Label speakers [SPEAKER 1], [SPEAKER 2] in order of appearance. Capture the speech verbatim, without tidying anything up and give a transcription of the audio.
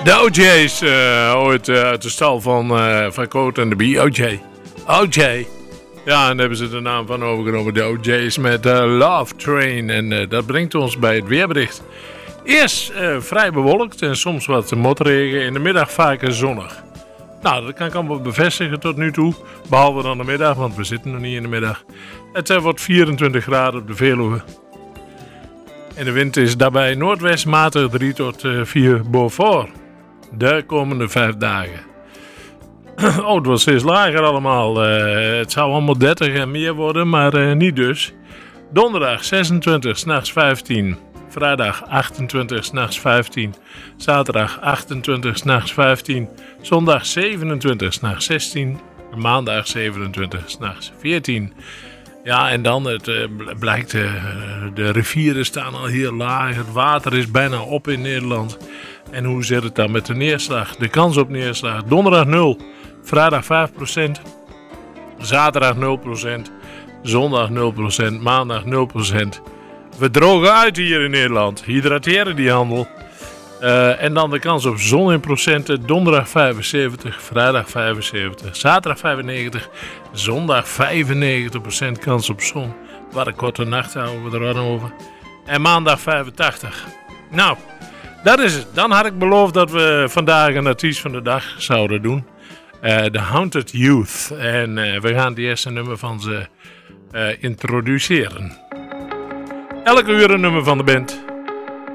[SPEAKER 1] De O J's, uh, ooit uh, uit de stal van, uh, van Coat en de B. O J. O J. Ja, en daar hebben ze de naam van overgenomen. De O J's met uh, Love Train. En uh, dat brengt ons bij het weerbericht. Eerst uh, vrij bewolkt en soms wat motregen. In de middag vaker zonnig. Nou, dat kan ik allemaal bevestigen tot nu toe. Behalve dan de middag, want we zitten nog niet in de middag. Het uh, wordt vierentwintig graden op de Veluwe. En de wind is daarbij noordwest matig drie tot vier Beaufort. De komende vijf dagen. Oh, het was steeds lager allemaal. Uh, het zou allemaal dertig en meer worden, maar uh, niet dus. Donderdag zesentwintig, 's nachts vijftien. Vrijdag achtentwintig, 's nachts vijftien. Zaterdag achtentwintig, 's nachts vijftien. Zondag zevenentwintig, 's nachts zestien. Maandag zevenentwintig, 's nachts veertien. Ja, en dan het, uh, blijkt, uh, de rivieren staan al heel laag. Het water is bijna op in Nederland. En hoe zit het dan met de neerslag? De kans op neerslag. Donderdag nul. Vrijdag vijf procent. Zaterdag nul procent. Zondag nul procent. Maandag nul procent. We drogen uit hier in Nederland. Hydrateren die handel. Uh, en dan de kans op zon in procenten. Donderdag vijfenzeventig. Vrijdag vijfenzeventig. Zaterdag vijfennegentig. Zondag vijfennegentig procent kans op zon. Wat een korte nacht houden we er aan over. En maandag vijfentachtig. Nou, dat is het. Dan had ik beloofd dat we vandaag een artiest van de dag zouden doen. Uh, The Haunted Youth. En uh, we gaan het eerste nummer van ze uh, introduceren. Elke uur een nummer van de band.